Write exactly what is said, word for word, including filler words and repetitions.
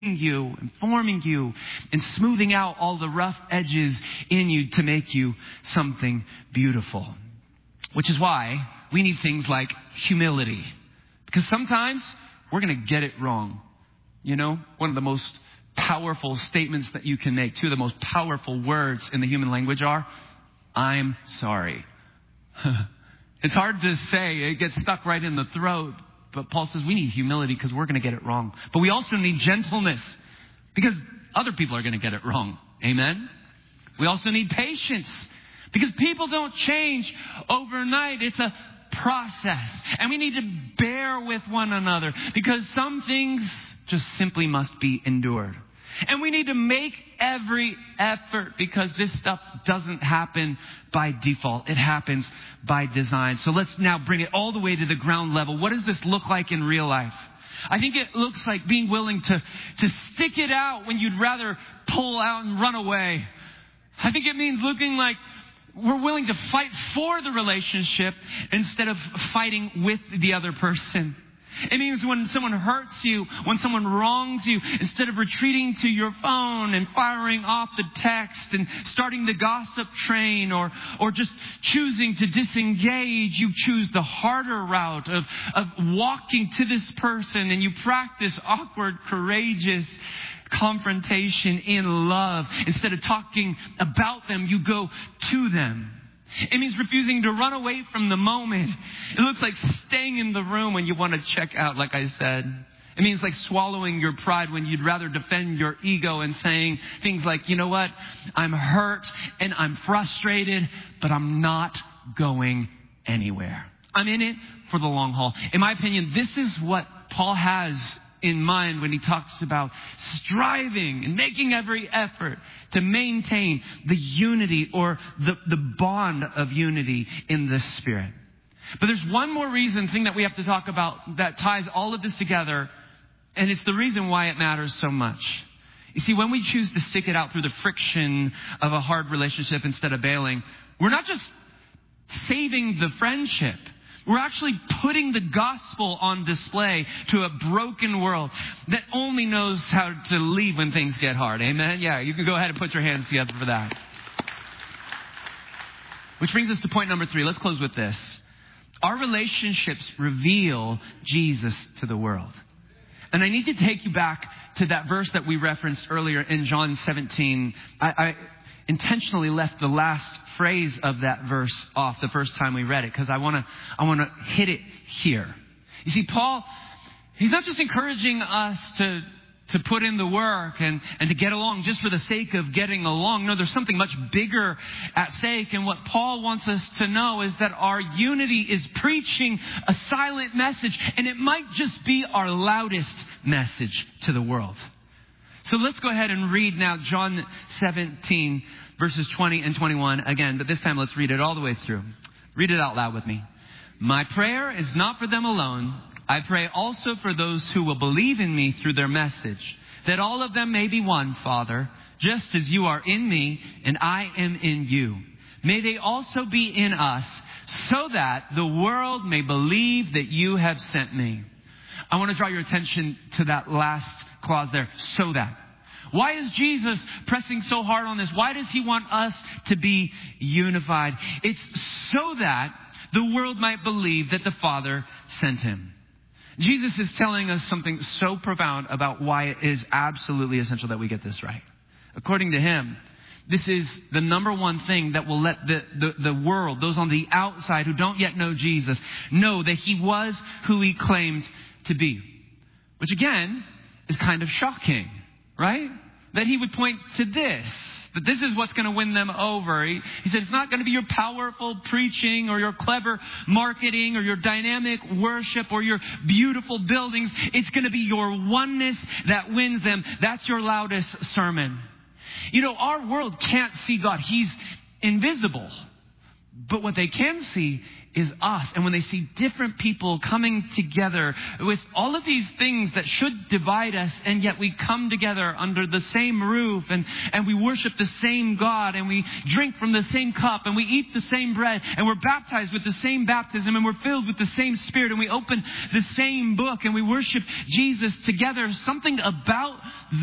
you and forming you and smoothing out all the rough edges in you to make you something beautiful. Which is why we need things like humility. Because sometimes we're going to get it wrong. You know, one of the most powerful statements that you can make, two of the most powerful words in the human language are, I'm sorry. It's hard to say. It gets stuck right in the throat. But Paul says we need humility because we're going to get it wrong. But we also need gentleness because other people are going to get it wrong. Amen? We also need patience because people don't change overnight. It's a process. And we need to bear with one another because some things just simply must be endured. And we need to make every effort because this stuff doesn't happen by default. It happens by design. So let's now bring it all the way to the ground level. What does this look like in real life? I think it looks like being willing to, to stick it out when you'd rather pull out and run away. I think it means looking like we're willing to fight for the relationship instead of fighting with the other person. It means when someone hurts you, when someone wrongs you, instead of retreating to your phone and firing off the text and starting the gossip train or or just choosing to disengage, you choose the harder route of, of walking to this person and you practice awkward, courageous confrontation in love. Instead of talking about them, you go to them. It means refusing to run away from the moment. It looks like staying in the room when you want to check out, like I said. It means like swallowing your pride when you'd rather defend your ego and saying things like, you know what? I'm hurt and I'm frustrated, but I'm not going anywhere. I'm in it for the long haul. In my opinion, this is what Paul has in mind when he talks about striving and making every effort to maintain the unity or the, the bond of unity in the Spirit. But there's one more reason, thing that we have to talk about that ties all of this together, and it's the reason why it matters so much. You see, when we choose to stick it out through the friction of a hard relationship instead of bailing, we're not just saving the friendship. We're actually putting the gospel on display to a broken world that only knows how to leave when things get hard. Amen? Yeah, you can go ahead and put your hands together for that. Which brings us to point number three. Let's close with this. Our relationships reveal Jesus to the world. And I need to take you back to that verse that we referenced earlier in John seventeen. I... I intentionally left the last phrase of that verse off the first time we read it because I want to I want to hit it here. You see, Paul, he's not just encouraging us to to put in the work and, and to get along just for the sake of getting along. No, there's something much bigger at stake. And what Paul wants us to know is that our unity is preaching a silent message, and it might just be our loudest message to the world. So let's go ahead and read now John seventeen, verses twenty and twenty-one again. But this time let's read it all the way through. Read it out loud with me. My prayer is not for them alone. I pray also for those who will believe in me through their message, that all of them may be one, Father, just as you are in me and I am in you. May they also be in us, so that the world may believe that you have sent me. I want to draw your attention to that last clause there, so that. Why is Jesus pressing so hard on this? Why does he want us to be unified? It's so that the world might believe that the Father sent him. Jesus is telling us something so profound about why it is absolutely essential that we get this right. According to him, this is the number one thing that will let the, the, the world, those on the outside who don't yet know Jesus, know that he was who he claimed to be. Which again is kind of shocking, right? That he would point to this, that this is what's going to win them over. He, he said it's not going to be your powerful preaching or your clever marketing or your dynamic worship or your beautiful buildings. It's going to be your oneness that wins them. That's your loudest sermon. You know, our world can't see God. He's invisible. But what they can see is us. And when they see different people coming together with all of these things that should divide us, and yet we come together under the same roof, and, and we worship the same God, and we drink from the same cup, and we eat the same bread, and we're baptized with the same baptism, and we're filled with the same Spirit, and we open the same book, and we worship Jesus together. Something about